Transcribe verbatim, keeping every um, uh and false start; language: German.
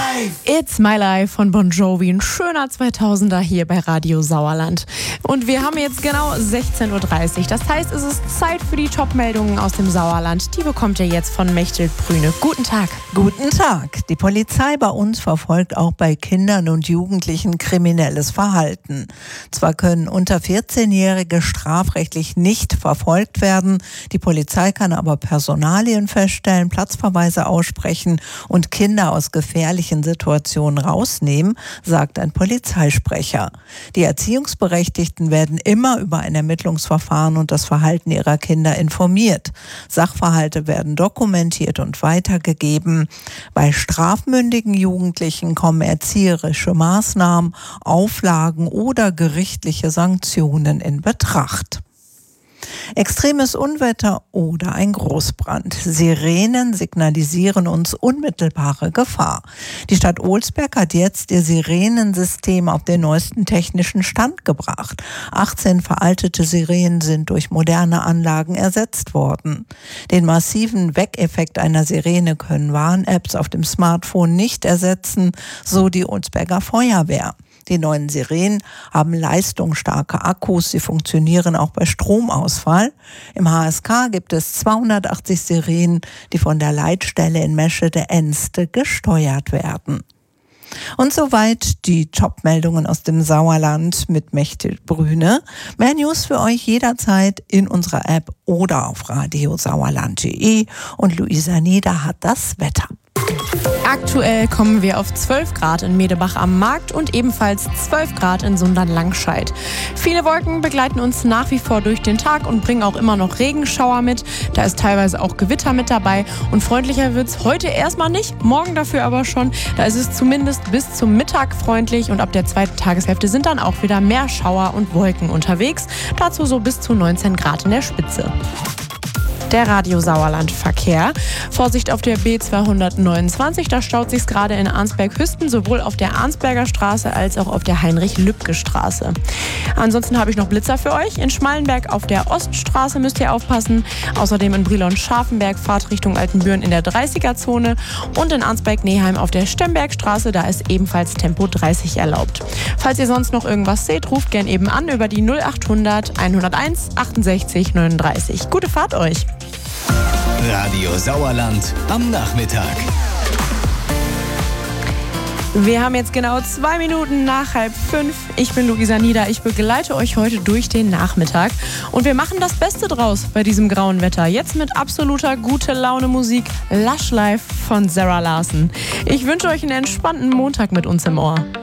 It's My Life von Bon Jovi, ein schöner zweitausender hier bei Radio Sauerland. Und wir haben jetzt genau sechzehn Uhr dreißig. Das heißt, es ist Zeit für die Top-Meldungen aus dem Sauerland. Die bekommt ihr jetzt von Mechthild Brüne. Guten Tag. Guten Tag. Die Polizei bei uns verfolgt auch bei Kindern und Jugendlichen kriminelles Verhalten. Zwar können unter vierzehnjährige strafrechtlich nicht verfolgt werden, die Polizei kann aber Personalien feststellen, Platzverweise aussprechen und Kinder aus gefährlichen Situationen rausnehmen, sagt ein Polizeisprecher. Die Erziehungsberechtigten werden immer über ein Ermittlungsverfahren und das Verhalten ihrer Kinder informiert. Sachverhalte werden dokumentiert und weitergegeben. Bei strafmündigen Jugendlichen kommen erzieherische Maßnahmen, Auflagen oder gerichtliche Sanktionen in Betracht. Extremes Unwetter oder ein Großbrand. Sirenen signalisieren uns unmittelbare Gefahr. Die Stadt Olsberg hat jetzt ihr Sirenensystem auf den neuesten technischen Stand gebracht. achtzehn veraltete Sirenen sind durch moderne Anlagen ersetzt worden. Den massiven Weckeffekt einer Sirene können Warn-Apps auf dem Smartphone nicht ersetzen, so die Olsberger Feuerwehr. Die neuen Sirenen haben leistungsstarke Akkus, sie funktionieren auch bei Stromausfall. Im H S K gibt es zweihundertachtzig Sirenen, die von der Leitstelle in Meschede-Enste gesteuert werden. Und soweit die Top-Meldungen aus dem Sauerland mit Mechthild Brüne. Mehr News für euch jederzeit in unserer App oder auf radiosauerland punkt de. Und Luisa Nieder hat das Wetter. Aktuell kommen wir auf zwölf Grad in Medebach am Markt und ebenfalls zwölf Grad in Sundern-Langscheid. Viele Wolken begleiten uns nach wie vor durch den Tag und bringen auch immer noch Regenschauer mit. Da ist teilweise auch Gewitter mit dabei und freundlicher wird es heute erstmal nicht, morgen dafür aber schon. Da ist es zumindest bis zum Mittag freundlich und ab der zweiten Tageshälfte sind dann auch wieder mehr Schauer und Wolken unterwegs. Dazu so bis zu neunzehn Grad in der Spitze. Der Radio Sauerland Verkehr. Vorsicht auf der B zweihundertneunundzwanzig, da staut sich's gerade in Arnsberg-Hüsten, sowohl auf der Arnsberger Straße als auch auf der Heinrich-Lübke-Straße. Ansonsten habe ich noch Blitzer für euch. In Schmallenberg auf der Oststraße müsst ihr aufpassen. Außerdem in Brilon-Scharfenberg Fahrt Richtung Altenbüren in der dreißiger-Zone und in Arnsberg-Neheim auf der Stembergstraße, da ist ebenfalls Tempo dreißig erlaubt. Falls ihr sonst noch irgendwas seht, ruft gern eben an über die null achthundert hunderteins achtundsechzig neununddreißig. Gute Fahrt euch! Radio Sauerland am Nachmittag. Wir haben jetzt genau zwei Minuten nach halb fünf. Ich bin Luisa Nieder. Ich begleite euch heute durch den Nachmittag. Und wir machen das Beste draus bei diesem grauen Wetter. Jetzt mit absoluter Gute-Laune-Musik. Lush Life von Sarah Larson. Ich wünsche euch einen entspannten Montag mit uns im Ohr.